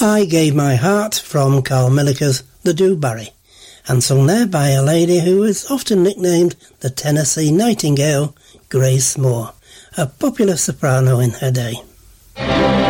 I Gave My Heart from Carl Milliker's The Dewberry, and sung there by a lady who was often nicknamed the Tennessee Nightingale, Grace Moore, a popular soprano in her day.